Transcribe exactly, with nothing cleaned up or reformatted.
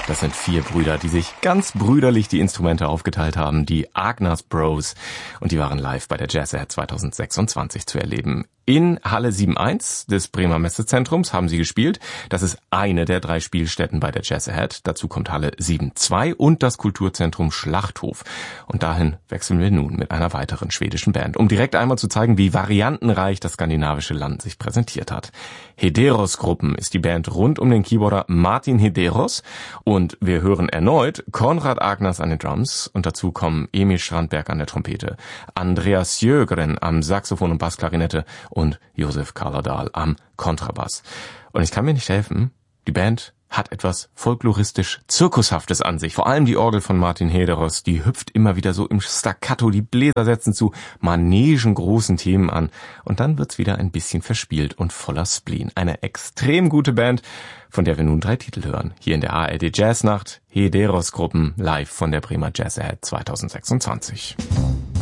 Das sind vier Brüder, die sich ganz brüderlich die Instrumente aufgeteilt haben, die Agnas Bros. Und die waren live bei der Jazz Ahead zwanzig sechsundzwanzig zu erleben. In Halle sieben eins des Bremer Messezentrums haben sie gespielt. Das ist eine der drei Spielstätten bei der Jazz Ahead. Dazu kommt Halle sieben zwei und das Kulturzentrum Schlachthof. Und dahin wechseln wir nun mit einer weiteren schwedischen Band, um direkt einmal zu zeigen, wie variantenreich das skandinavische Land sich präsentiert hat. Hederos-Gruppen ist die Band rund um den Keyboarder Martin Hederos. Und wir hören erneut Konrad Agnas an den Drums. Und dazu kommen Emil Strandberg an der Trompete, Andreas Sjögren am Saxophon und Bassklarinette und Josef Karladal am Kontrabass. Und ich kann mir nicht helfen, die Band hat etwas folkloristisch-zirkushaftes an sich. Vor allem die Orgel von Martin Hederos, die hüpft immer wieder so im Staccato, die Bläser setzen zu manegengroßen Themen an. Und dann wird's wieder ein bisschen verspielt und voller Spleen. Eine extrem gute Band, von der wir nun drei Titel hören. Hier in der A R D Jazznacht, Hederos Gruppen live von der Bremer Jazz Ahead zwanzig sechsundzwanzig.